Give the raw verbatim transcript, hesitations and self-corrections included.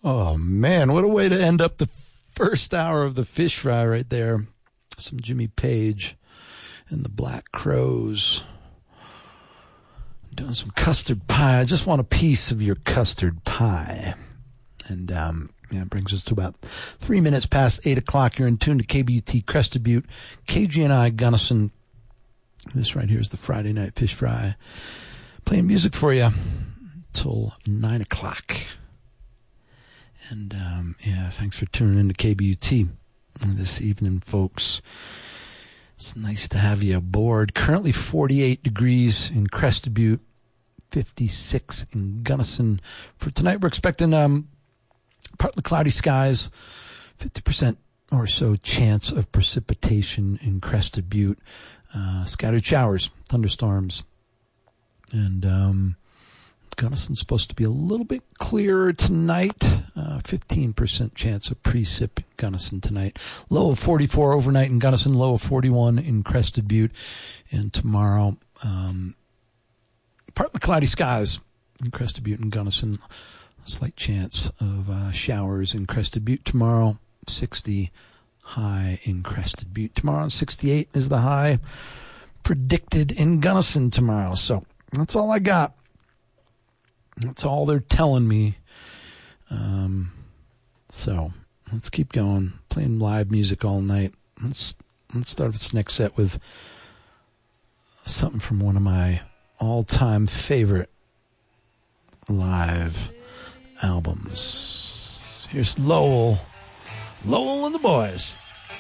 Oh, man, what a way to end up the first hour of the Fish Fry right there. Some Jimmy Page and the Black Crows. Doing some custard pie. I just want a piece of your custard pie. And um, yeah, it brings us to about three minutes past eight o'clock. You're in tune to K B U T Crested Butte, K G N I Gunnison. This right here is the Friday Night Fish Fry. Playing music for you till nine o'clock. And, um, yeah, thanks for tuning in to K B U T this evening, folks. It's nice to have you aboard. Currently forty-eight degrees in Crested Butte, fifty-six in Gunnison. For tonight, we're expecting um, partly cloudy skies, fifty percent or so chance of precipitation in Crested Butte, uh, scattered showers, thunderstorms, and um, Gunnison's supposed to be a little bit clearer tonight. Uh, fifteen percent chance of precip in Gunnison tonight. Low of forty-four overnight in Gunnison. Low of forty-one in Crested Butte. And tomorrow, um, partly cloudy skies in Crested Butte and Gunnison. Slight chance of uh, showers in Crested Butte tomorrow. sixty high in Crested Butte tomorrow. sixty-eight is the high predicted in Gunnison tomorrow. So that's all I got. That's all they're telling me. Um, so let's keep going. Playing live music all night. Let's let's start this next set with something from one of my all-time favorite live albums. Here's Lowell. Lowell and the Boys.